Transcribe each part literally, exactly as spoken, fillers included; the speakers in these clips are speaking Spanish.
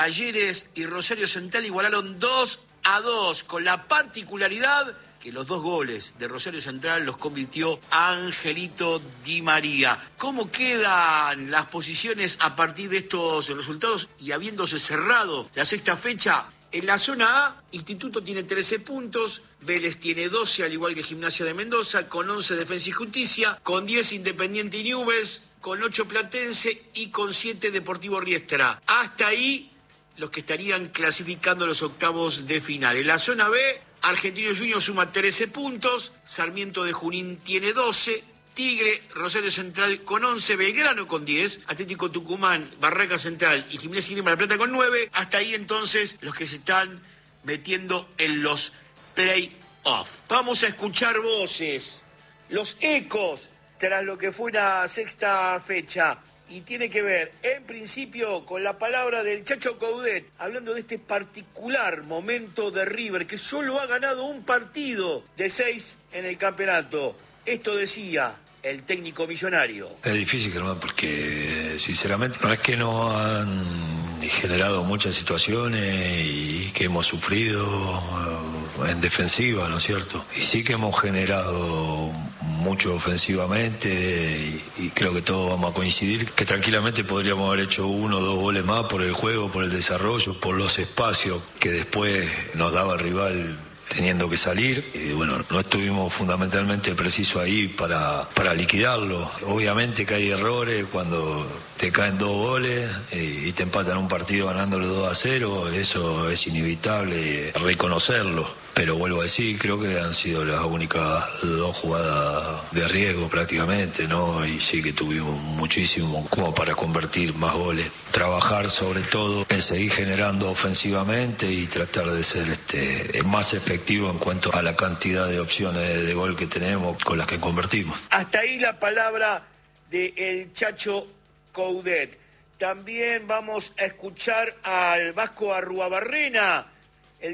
Talleres y Rosario Central igualaron dos a dos, con la particularidad que los dos goles de Rosario Central los convirtió Angelito Di María. ¿Cómo quedan las posiciones a partir de estos resultados y habiéndose cerrado la sexta fecha? En la zona A, Instituto tiene trece puntos, Vélez tiene doce, al igual que Gimnasia de Mendoza, con once Defensa y Justicia, con diez Independiente y Newell's, con ocho Platense y con siete Deportivo Riestra. Hasta ahí los que estarían clasificando los octavos de final. En la zona B, Argentino Juniors suma trece puntos, Sarmiento de Junín tiene doce, Tigre, Rosario Central con once, Belgrano con diez, Atlético Tucumán, Barraca Central y Gimnasia y Grima de la Plata con nueve. Hasta ahí entonces los que se están metiendo en los play-off. Vamos a escuchar voces, los ecos tras lo que fue la sexta fecha. Y tiene que ver, en principio, con la palabra del Chacho Coudet, hablando de este particular momento de River, que solo ha ganado un partido de seis en el campeonato. Esto decía el técnico millonario. Es difícil, Germán, porque sinceramente no es que nos han generado muchas situaciones y que hemos sufrido en defensiva, ¿no es cierto? Y sí que hemos generado mucho ofensivamente y, y creo que todos vamos a coincidir que tranquilamente podríamos haber hecho uno o dos goles más por el juego, por el desarrollo, por los espacios que después nos daba el rival teniendo que salir. Y bueno, no estuvimos fundamentalmente precisos ahí para, para liquidarlo. Obviamente que hay errores cuando te caen dos goles y, y te empatan un partido ganándolo dos a cero, eso es inevitable reconocerlo. Pero vuelvo a decir, creo que han sido las únicas dos jugadas de riesgo prácticamente, ¿no? Y sí que tuvimos muchísimo como para convertir más goles. Trabajar sobre todo en seguir generando ofensivamente y tratar de ser este más efectivo en cuanto a la cantidad de opciones de gol que tenemos con las que convertimos. Hasta ahí la palabra de el Chacho Coudet. También vamos a escuchar al Vasco Arruabarrena, el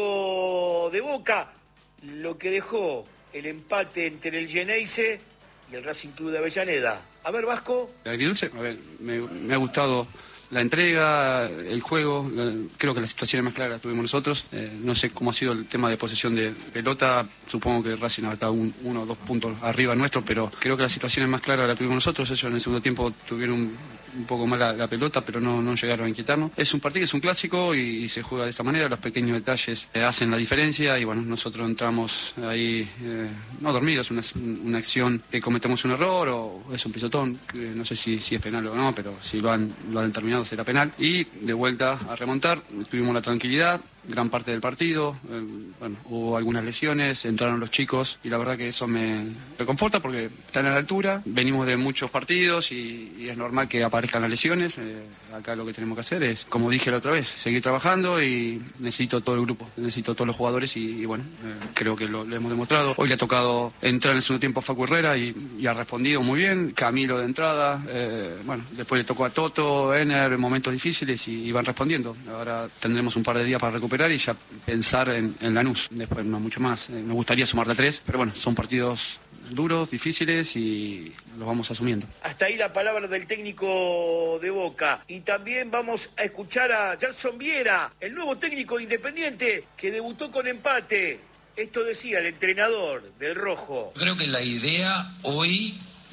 técnico de Boca, lo que dejó el empate entre el Geneise y el Racing Club de Avellaneda. A ver, Vasco. Agridulce, a ver, me, me ha gustado la entrega, el juego, la, creo que las situaciones más claras las tuvimos nosotros. Eh, no sé cómo ha sido el tema de posesión de pelota, supongo que Racing ha estado un, uno o dos puntos arriba nuestro, pero creo que las situaciones más claras las tuvimos nosotros. Ellos en el segundo tiempo tuvieron un, un poco más la, la pelota, pero no, no llegaron a inquietarnos. Es un partido, es un clásico y, y se juega de esta manera, los pequeños detalles eh, hacen la diferencia y bueno, nosotros entramos ahí, eh, no dormidos, una, una acción que cometemos un error o es un pisotón, que no sé si, si es penal o no, pero si lo han, lo han determinado será penal, y de vuelta a remontar, tuvimos la tranquilidad gran parte del partido, eh, bueno, hubo algunas lesiones, entraron los chicos y la verdad que eso me reconforta porque están a la altura, venimos de muchos partidos y, y es normal que aparezcan las lesiones. Eh, acá lo que tenemos que hacer es, como dije la otra vez, seguir trabajando y necesito todo el grupo, necesito todos los jugadores y, y bueno, eh, creo que lo, lo hemos demostrado. Hoy le ha tocado entrar en el segundo tiempo a Facu Herrera y, y ha respondido muy bien, Camilo de entrada, eh, bueno, después le tocó a Toto, Ener en momentos difíciles y, y van respondiendo. Ahora tendremos un par de días para recuperar y ya pensar en, en Lanús, después no mucho más. Eh, nos gustaría sumar de tres, pero bueno, son partidos duros, difíciles y los vamos asumiendo. Hasta ahí la palabra del técnico de Boca. Y también vamos a escuchar a Jackson Viera, el nuevo técnico de Independiente, que debutó con empate. Esto decía el entrenador del Rojo. Creo que la idea hoy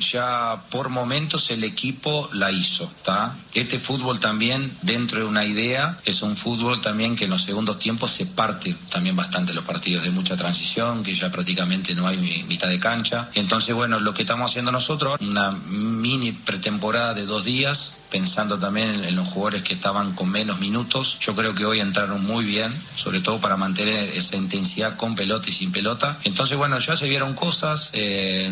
ya por momentos el equipo la hizo, ¿tá? Este fútbol también, dentro de una idea, es un fútbol también que en los segundos tiempos se parte también bastante los partidos, de mucha transición, que ya prácticamente no hay mitad de cancha. Entonces, bueno, lo que estamos haciendo nosotros, una mini pretemporada de dos días, pensando también en, en los jugadores que estaban con menos minutos. Yo creo que hoy entraron muy bien, sobre todo para mantener esa intensidad con pelota y sin pelota. Entonces, bueno, ya se vieron cosas. Eh,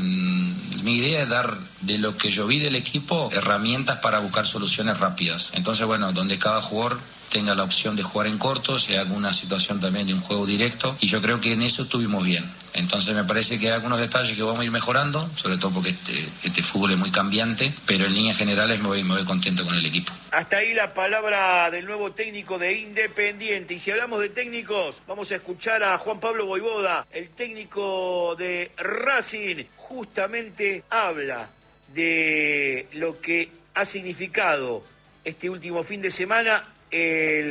mi idea es dar, de lo que yo vi del equipo, herramientas para buscar soluciones rápidas. Entonces, bueno, donde cada jugador tenga la opción de jugar en corto, si hay alguna situación también de un juego directo, y yo creo que en eso estuvimos bien. Entonces me parece que hay algunos detalles que vamos a ir mejorando, sobre todo porque este, este fútbol es muy cambiante, pero en líneas generales me voy, me voy contento con el equipo. Hasta ahí la palabra del nuevo técnico de Independiente. Y si hablamos de técnicos, vamos a escuchar a Juan Pablo Voivoda, el técnico de Racing. Justamente habla de lo que ha significado este último fin de semana el